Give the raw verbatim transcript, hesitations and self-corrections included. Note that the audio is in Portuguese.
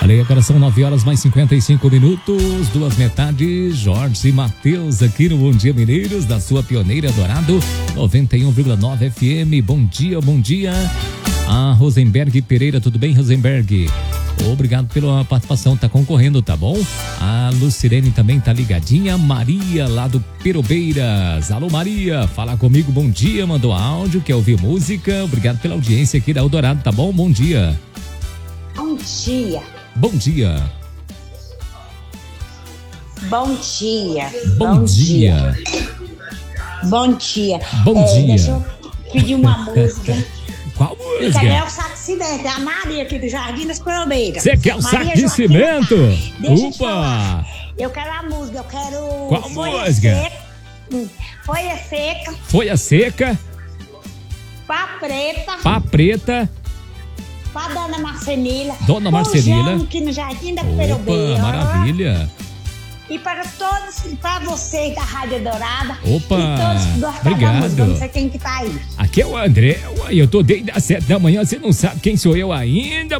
Olha, agora são nove horas mais cinquenta e cinco minutos, duas metades. Jorge e Matheus aqui no Bom Dia Mineiros, da sua pioneira Dourado, noventa e um vírgula nove F M. Bom dia, bom dia. A Rosenberg Pereira, tudo bem, Rosenberg? Obrigado pela participação, tá concorrendo, tá bom? A Lucirene também tá ligadinha. Maria, lá do Perobeiras. Alô, Maria, fala comigo, bom dia, mandou áudio, quer ouvir música. Obrigado pela audiência aqui da Eldorado, tá bom? Bom dia. Bom dia. Bom dia. Bom dia. Bom, Bom dia. dia. Bom dia. Bom é, dia. Deixa eu pedir uma música. Qual música? Cadê o saco de cimento? É a Maria aqui do Jardim das Perobeiras. Você quer o Maria saco de Joaquina cimento? Tá. Deixa eu te Opa! falar. Eu quero a música, eu quero... Qual Folha música? Seca, Folha Seca. Folha Seca. Pá Preta. Pá Preta. Pra Dona Marcelina. Dona Marcelina. Aqui no Jardim da Opa, Perobeira. Maravilha. E para todos, e para vocês da Rádio Dourada. Opa, e todos que gostam obrigado. da música, não sei quem que tá aí. Aqui é o André. Uai, eu tô desde as sete da manhã, você não sabe quem sou eu ainda.